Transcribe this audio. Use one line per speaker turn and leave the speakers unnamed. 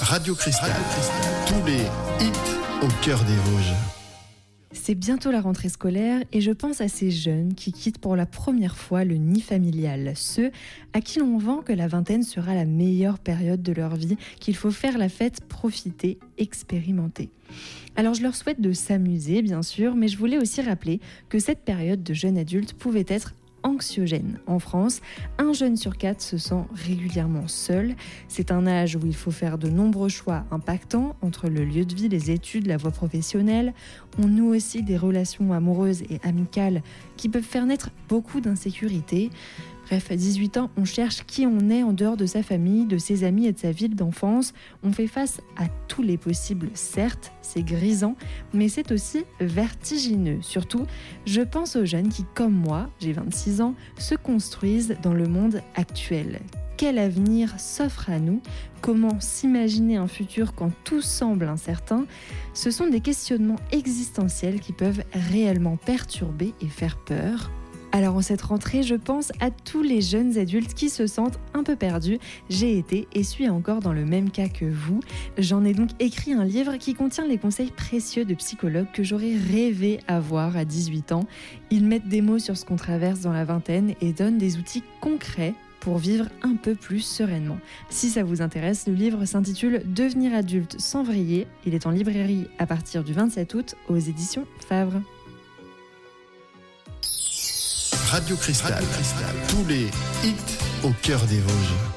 Radio Cristal. Tous les hits au cœur des Vosges.
C'est bientôt la rentrée scolaire et je pense à ces jeunes qui quittent pour la première fois le nid familial. Ceux à qui l'on vend que la vingtaine sera la meilleure période de leur vie, qu'il faut faire la fête, profiter, expérimenter. Alors je leur souhaite de s'amuser bien sûr, mais je voulais aussi rappeler que cette période de jeune adulte pouvait être anxiogène. En France, 1 jeune sur 4 se sent régulièrement seul. C'est un âge où il faut faire de nombreux choix impactants entre le lieu de vie, les études, la voie professionnelle. On noue aussi des relations amoureuses et amicales qui peuvent faire naître beaucoup d'insécurité. Bref, à 18 ans, on cherche qui on est en dehors de sa famille, de ses amis et de sa ville d'enfance. On fait face à tous les possibles, certes, c'est grisant, mais c'est aussi vertigineux. Surtout, je pense aux jeunes qui, comme moi, j'ai 26 ans, se construisent dans le monde actuel. Quel avenir s'offre à nous ? Comment s'imaginer un futur quand tout semble incertain ? Ce sont des questionnements existentiels qui peuvent réellement perturber et faire peur. Alors en cette rentrée, je pense à tous les jeunes adultes qui se sentent un peu perdus. J'ai été et suis encore dans le même cas que vous. J'en ai donc écrit un livre qui contient les conseils précieux de psychologues que j'aurais rêvé avoir à 18 ans. Ils mettent des mots sur ce qu'on traverse dans la vingtaine et donnent des outils concrets pour vivre un peu plus sereinement. Si ça vous intéresse, le livre s'intitule « Devenir adulte sans vriller ». Il est en librairie à partir du 27 août aux éditions Favre.
Radio Cristal. Tous les hits au cœur des Vosges.